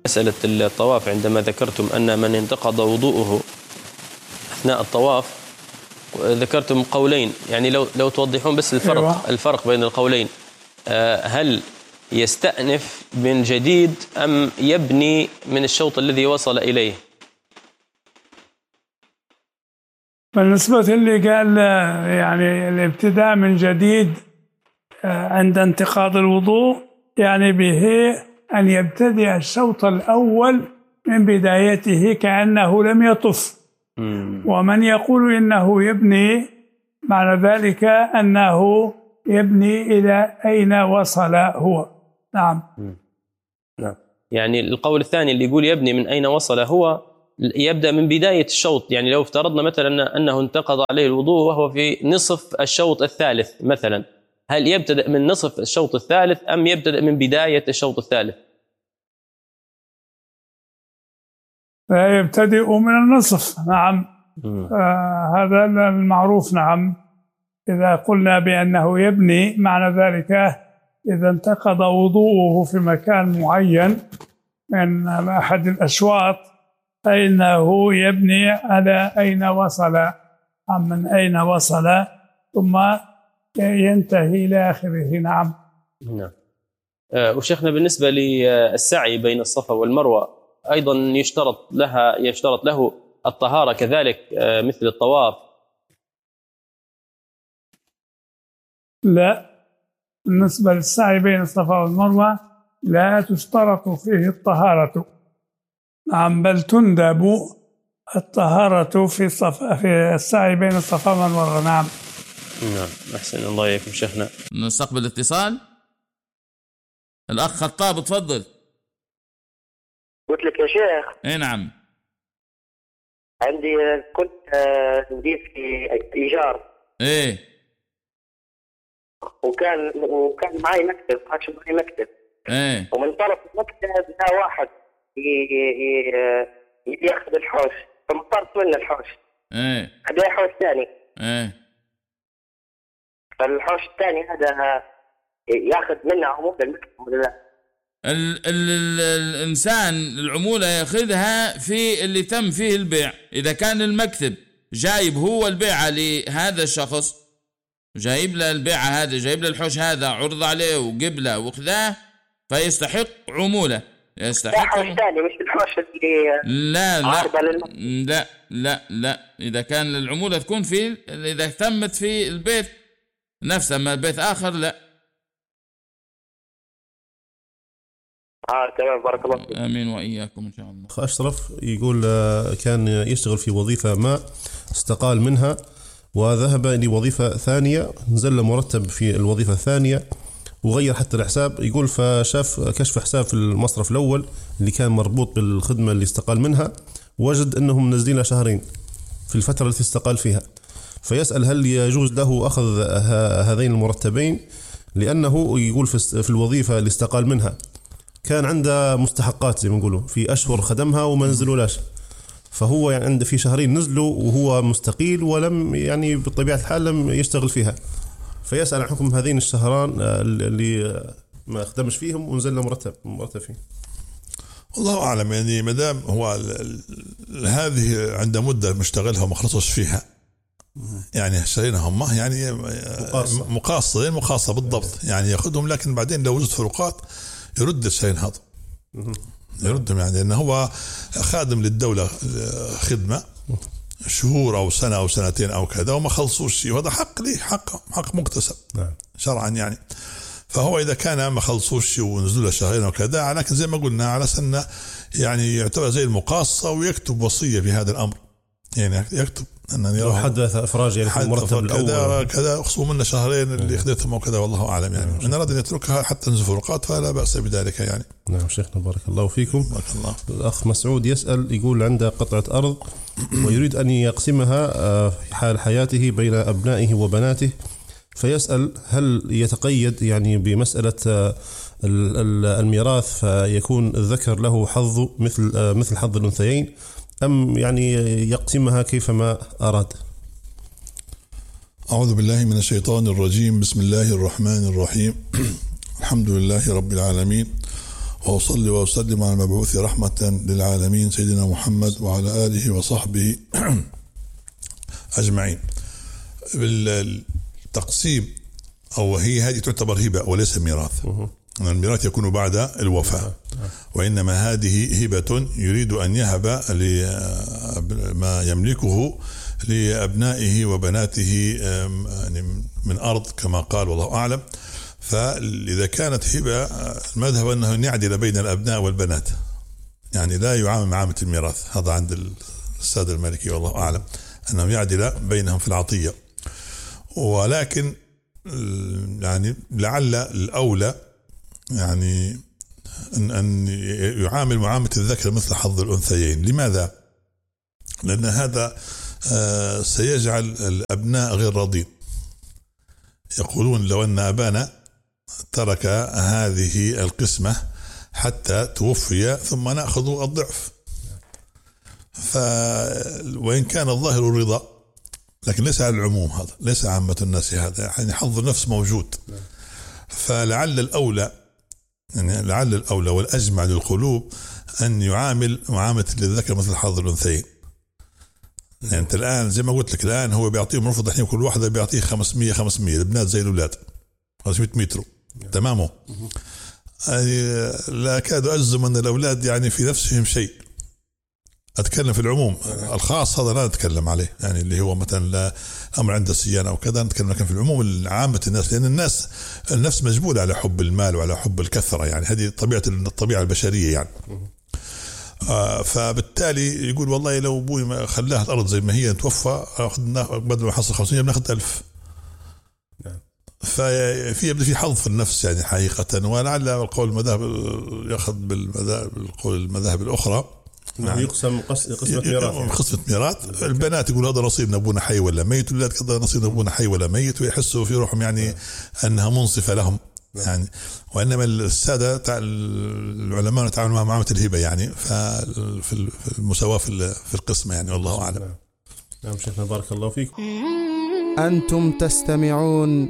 مسألة الطواف، عندما ذكرتم أن من انتقض وضوءه أثناء الطواف ذكرتم قولين، يعني لو توضحون بس الفرق بين القولين. هل يستأنف من جديد أم يبني من الشوط الذي وصل إليه؟ بالنسبة اللي قال يعني الابتداء من جديد عند انتقاض الوضوء، يعني به أن يبتدئ الشوط الأول من بدايته كأنه لم يطف. ومن يقول إنه يبني، معنى ذلك أنه يبني إلى أين وصل هو. نعم. نعم. يعني القول الثاني اللي يقول يبني من أين وصل هو يبدأ من بداية الشوط. يعني لو افترضنا مثلا أنه انتقض عليه الوضوء وهو في نصف الشوط الثالث مثلا، هل يبتدأ من نصف الشوط الثالث أم يبتدأ من بداية الشوط الثالث؟ يبتدئ من النصف. نعم. هذا المعروف. نعم. إذا قلنا بأنه يبني، معنى ذلك إذا انتقض وضوءه في مكان معين من أحد الأشواط فإنه يبني على أين وصل، من أين وصل، ثم ينتهي إلى آخره. نعم. نعم. وشيخنا بالنسبة للسعي بين الصفا والمروة أيضا يشترط له الطهارة كذلك مثل الطواف؟ لا، بالنسبة للسعي بين الصفا والمروة لا تشترط فيه الطهارة. نعم، بل تندب الطهارة في السعي بين الصفا والمروة. نعم. نعم. أحسن الله إليكم شيخنا. نستقبل اتصال. الأخ خطاب تفضل. قلت لك يا شيخ. اي نعم. عندي كنت نجيب في إيجار. ايه. وكان معي مكتب، عشان معي مكتب. ايه. ومن طرف المكتب جاء واحد ياخذ الحوش، فمطرت منه الحوش. ايه. هذا حوش ثاني. ايه. فالحوش الثاني هذا ياخذ منه عمولة المكتب ولا لا؟ الإنسان العمولة يأخذها في اللي تم فيه البيع. إذا كان المكتب جايب هو البيعة لهذا الشخص، جايب له البيعة هذا، جايب له الحوش هذا، عرض عليه وقبله وخذاه، فيستحق عمولة. يستحق حوش ثاني مش الحوش اللي لا. إذا كان العمولة تكون في، إذا تمت في البيت نفسه، أما البيت آخر لا. تمام. بارك الله فيك. آمين وإياكم إن شاء الله. أخ أشرف يقول كان يشتغل في وظيفة ما، استقال منها وذهب لوظيفة ثانية، نزل مرتب في الوظيفة الثانية وغير حتى الحساب. يقول فشاف كشف حساب في المصرف الأول اللي كان مربوط بالخدمة اللي استقال منها، وجد أنهم منزلين شهرين في الفترة التي استقال فيها. فيسأل هل يجوز له أخذ هذين المرتبين، لأنه يقول في الوظيفة اللي استقال منها كان عنده مستحقات زي ما نقولوا، في أشهر خدمها وما نزلولاش، فهو يعني عنده في شهرين نزلوا وهو مستقيل ولم يعني بطبيعة الحال لم يشتغل فيها. فيسأل عن حكم هذين الشهران اللي ما خدمش فيهم ونزل له مرتب فيه. والله أعلم، يعني مدام هو هذه عنده مدة مشتغلها وما خلصش فيها، يعني شرينا هم يعني مقاصة بالضبط، يعني يأخذهم، لكن بعدين لو وجد فروقات يرد الشيء هذا، يردهم، يعني لأنه هو خادم للدولة خدمة شهور أو سنة أو سنتين أو كذا وما خلصوش شيء، وهذا حق ليه، حق مكتسب شرعا يعني. فهو إذا كان ما خلصوش ونزلوا له شهرين وكذا، لكن زي ما قلنا على سنة يعني يعتبر زي المقاصة، ويكتب وصية في هذا الأمر، يعني يكتب أن لو حدث إفراج يعني في المرتب الأول كذا خصوم لنا شهرين اللي خذتهم وكذا، والله أعلم يعني. إن أراد أن يتركها حتى تنزل فروقات فلا بأس بذلك يعني. نعم شيخنا بارك الله فيكم. بارك الله. الأخ مسعود يسأل، يقول عنده قطعة أرض ويريد أن يقسمها حال حياته بين أبنائه وبناته، فيسأل هل يتقيد يعني بمسألة الميراث فيكون الذكر له حظ مثل حظ الأنثيين، أم يعني يقسمها كيفما أراد؟ أعوذ بالله من الشيطان الرجيم. بسم الله الرحمن الرحيم. الحمد لله رب العالمين، وأصلي وأسلم على المبعوث رحمة للعالمين سيدنا محمد وعلى آله وصحبه أجمعين. بالتقسيم أو هي هذه تعتبر هبة وليس ميراث. الميراث يكون بعد الوفاة، وإنما هذه هبة يريد أن يهب ما يملكه لأبنائه وبناته من أرض كما قال والله أعلم. فإذا كانت هبة المذهب أنه يعدل بين الأبناء والبنات، يعني لا يعامل معاملة الميراث، هذا عند السادة المالكي والله أعلم أنه يعدل بينهم في العطية. ولكن يعني لعل الأولى يعني أن يعامل معاملة الذكر مثل حظ الأنثيين. لماذا؟ لأن هذا سيجعل الأبناء غير راضين، يقولون لو أن أبانا ترك هذه القسمة حتى توفي ثم نأخذ الضعف. وإن كان الظاهر الرضا لكن ليس على العموم، هذا ليس عامة الناس، هذا يعني حظ النفس موجود. فلعل الأولى يعني لعل الأولى والأجمع للقلوب أن يعامل معاملة للذكر مثل حظ الأنثيين. يعني أنت الآن زي ما قلت لك الآن هو بيعطيهم رفض الحين كل واحدة بيعطيه 500 البنات زي الأولاد 500 متر تمامه. لا أكاد أجزم أن الأولاد يعني في نفسهم شيء. أتكلم في العموم، الخاص هذا لا نتكلم عليه، يعني اللي هو مثلا أمر عند السيانة أو كذا نتكلم، لكن في العموم عامة الناس، لأن النفس مجبولة على حب المال وعلى حب الكثرة، يعني هذه الطبيعة البشرية يعني. فبالتالي يقول والله لو أبوي ما خلاها الأرض زي ما هي توفى أخذنا بدل ما حصل 500 بناخذ 1000. ففي يبدأ في حظ في النفس يعني حقيقة. ولعل القول المذاهب يأخذ بالقول المذاهب الأخرى نعم. يقسم قسمة ميراث، قسمة ميراث. البنات يقول هذا نصيب أبونا حي ولا ميت، والولاد هذا نصيب أبونا حي ولا ميت، ويحسوا في روحهم يعني أنها منصفة لهم يعني. وإنما السادة العلماء يتعاملوا مع معاملة الهبة يعني في المساواة في القسمة يعني، والله أعلم. نعم شيخنا بارك الله فيك. أنتم تستمعون